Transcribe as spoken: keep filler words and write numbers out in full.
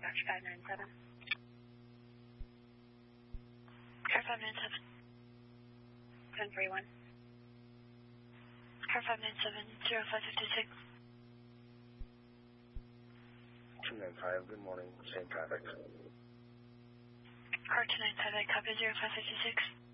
dispatch five nine seven. Car five nine seven. seven three one. Car five nine seven, zero five five six. two nine five, good morning, same traffic. Car two nine five, I copy zero five five six.